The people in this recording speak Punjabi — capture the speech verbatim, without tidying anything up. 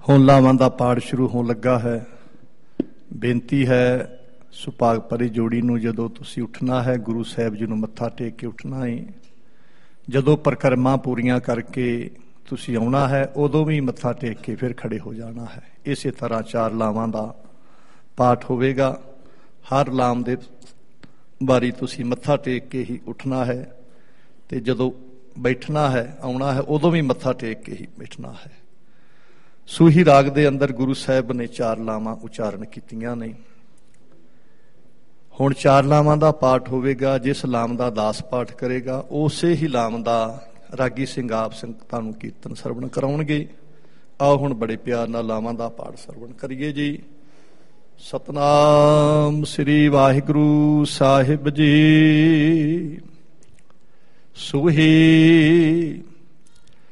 ਹੁਣ ਲਾਵਾਂ ਦਾ ਪਾਠ ਸ਼ੁਰੂ ਹੋਣ ਲੱਗਾ ਹੈ। ਬੇਨਤੀ ਹੈ ਸੁਭਾਗ ਭਰੀ ਜੋੜੀ ਨੂੰ, ਜਦੋਂ ਤੁਸੀਂ ਉੱਠਣਾ ਹੈ ਗੁਰੂ ਸਾਹਿਬ ਜੀ ਨੂੰ ਮੱਥਾ ਟੇਕ ਕੇ ਉੱਠਣਾ ਹੈ। ਜਦੋਂ ਪਰਿਕਰਮਾ ਪੂਰੀਆਂ ਕਰਕੇ ਤੁਸੀਂ ਆਉਣਾ ਹੈ ਉਦੋਂ ਵੀ ਮੱਥਾ ਟੇਕ ਕੇ ਫਿਰ ਖੜੇ ਹੋ ਜਾਣਾ ਹੈ। ਇਸੇ ਤਰ੍ਹਾਂ ਚਾਰ ਲਾਵਾਂ ਦਾ ਪਾਠ ਹੋਵੇਗਾ। ਹਰ ਲਾਮ ਦੇ ਵਾਰੀ ਤੁਸੀਂ ਮੱਥਾ ਟੇਕ ਕੇ ਹੀ ਉੱਠਣਾ ਹੈ ਤੇ ਜਦੋਂ ਬੈਠਣਾ ਹੈ ਆਉਣਾ ਹੈ ਉਦੋਂ ਵੀ ਮੱਥਾ ਟੇਕ ਕੇ ਹੀ ਬੈਠਣਾ ਹੈ। ਸੂਹੀ ਰਾਗ ਦੇ ਅੰਦਰ ਗੁਰੂ ਸਾਹਿਬ ਨੇ ਚਾਰ ਲਾਵਾਂ ਉਚਾਰਨ ਕੀਤੀਆਂ ਨੇ। ਹੁਣ ਚਾਰ ਲਾਵਾਂ ਦਾ ਪਾਠ ਹੋਵੇਗਾ। ਜਿਸ ਲਾਮ ਦਾ ਦਾਸ ਪਾਠ ਕਰੇਗਾ ਉਸੇ ਹੀ ਲਾਮ ਦਾ ਰਾਗੀ ਸਿੰਘ ਆਪ ਸੰਗਤਾਂ ਨੂੰ ਕੀਰਤਨ ਸਰਵਣ ਕਰਾਉਣਗੇ। ਆਓ ਹੁਣ ਬੜੇ ਪਿਆਰ ਨਾਲ ਲਾਵਾਂ ਦਾ ਪਾਠ ਸਰਵਣ ਕਰੀਏ ਜੀ। ਸਤਨਾਮ ਸ੍ਰੀ ਵਾਹਿਗੁਰੂ ਸਾਹਿਬ ਜੀ। ਸੂਹੀ